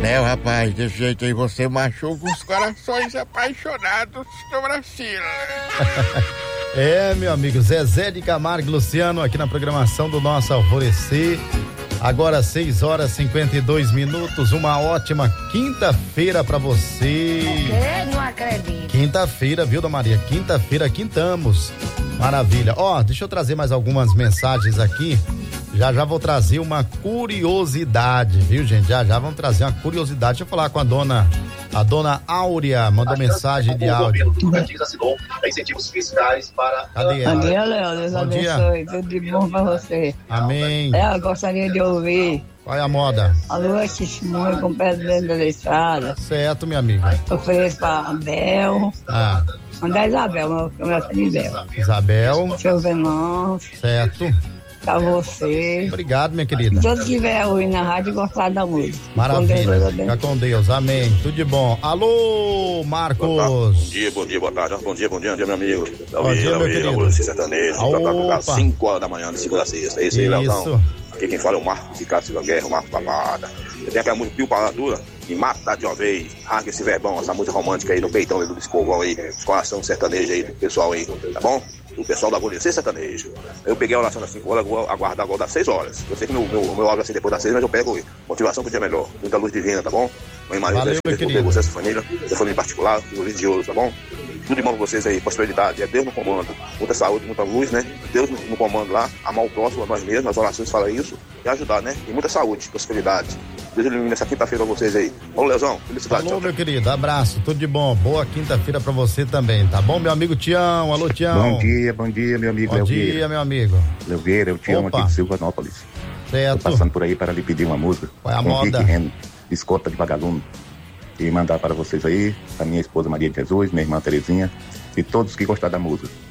Léo, rapaz, desse jeito aí você machuca os corações apaixonados do Brasil. É, meu amigo, Zezé de Camargo e Luciano aqui na programação do nosso Alvorecer. Agora 6h52, uma ótima quinta-feira pra você. Eu não acredito. Quinta-feira, viu, Dona Maria? Quinta-feira, quintamos. Maravilha. Ó, deixa eu trazer mais algumas mensagens aqui. Já vou trazer uma curiosidade, viu, gente? Já vamos trazer uma curiosidade. Deixa eu falar com a dona Áurea, mandou mensagem de áudio. Cadê ela? Bom dia, Léo. Deus abençoe. Tudo de bom pra você. Amém. Eu gostaria de ouvir. Qual é a moda? A lua testemunha com pé dentro da estrada. Certo, minha amiga. Ofereço pra Abel. Mandar Isabel, meu filho Isabel. Isabel. Seus irmãos. Certo. Pra você. Obrigado, minha querida. Se todos estiverem ouvindo na rádio e gostar da música. Maravilha. Fica com Deus. Amém. Tudo de bom. Alô, Marcos. Bom dia, boa tarde. Bom dia, meu amigo. Bom dia, meu querido. Sertanejo. Às 5 horas da manhã, de segunda a sexta. É isso aí, Leozão. Aqui quem fala é o Marco Ricardo Silva Guerra, o Marco Pamada. Eu tenho aquela música Pio Paladura, e mata de uma vez, rasga esse verbão, essa música romântica aí no peitão aí do escovão aí, os coração sertanejo aí do pessoal aí, tá bom? O pessoal da Alvorecer Sertanejo. Eu peguei a oração das 5 horas, vou aguardar agora das 6 horas. Eu sei que meu áudio vai ser depois das 6, mas eu pego motivação pro dia melhor, muita luz divina, tá bom? Mãe Maria, valeu, meu querido. Você, sua família em particular, religioso, tá bom? Tudo de bom pra vocês aí, prosperidade, é Deus no comando, muita saúde, muita luz, né? Deus no comando lá, amar o próximo, a nós mesmos, as orações falam isso, e ajudar, né? E muita saúde, prosperidade. Deus ilumine essa quinta-feira pra vocês aí. Alô, Leozão, felicidade. Alô, meu querido, abraço, tudo de bom, boa quinta-feira pra você também, tá bom, meu amigo Tião? Alô, Tião. Bom dia, meu amigo. Bom dia, meu amigo. Leoveira, eu te amo aqui de Silvanópolis. Certo. Tô passando por aí para lhe pedir uma música. Qual é a moda? Escota de Vagalume. E mandar para vocês aí, a minha esposa Maria de Jesus, minha irmã Terezinha e todos que gostaram da música.